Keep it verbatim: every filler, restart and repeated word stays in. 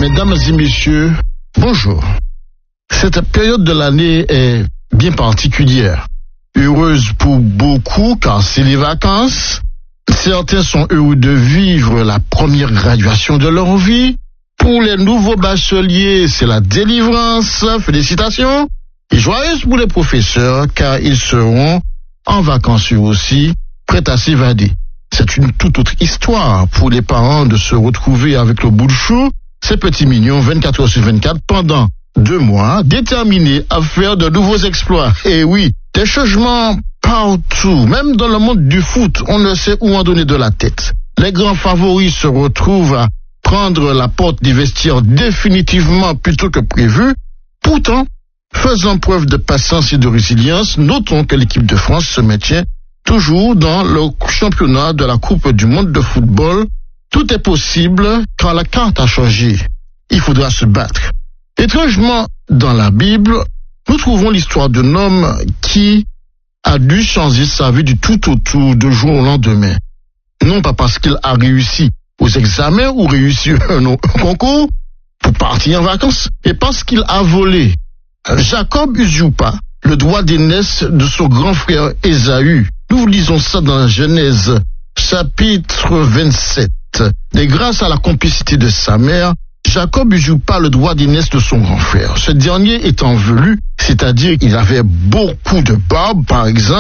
Mesdames et messieurs, bonjour. Cette période de l'année est bien particulière. Heureuse pour beaucoup car c'est les vacances. Certains sont heureux de vivre la première graduation de leur vie. Pour les nouveaux bacheliers, c'est la délivrance. Félicitations. Et joyeuses pour les professeurs car ils seront en vacances eux aussi, prêts à s'évader. C'est une toute autre histoire pour les parents de se retrouver avec le bout de chou, ces petits mignons vingt-quatre heures sur vingt-quatre pendant deux mois, déterminés à faire de nouveaux exploits. Et oui, des changements partout, même dans le monde du foot, on ne sait où en donner de la tête. Les grands favoris se retrouvent à prendre la porte des vestiaires définitivement plutôt que prévu. Pourtant, faisant preuve de patience et de résilience, notons que l'équipe de France se maintient toujours dans le championnat de la Coupe du monde de football. Tout est possible car la carte a changé. Il faudra se battre. Étrangement, dans la Bible, nous trouvons l'histoire d'un homme qui a dû changer sa vie du tout au tout, de jour au lendemain. Non pas parce qu'il a réussi aux examens ou réussi un concours pour partir en vacances, mais parce qu'il a volé. Jacob usurpa pas le droit d'aînesse de son grand frère Ésaü. Nous lisons ça dans Genèse, chapitre vingt-sept. Et grâce à la complicité de sa mère, Jacob usurpa pas le droit d'aînesse de son grand frère. Ce dernier étant velu, c'est-à-dire qu'il avait beaucoup de barbe, par exemple,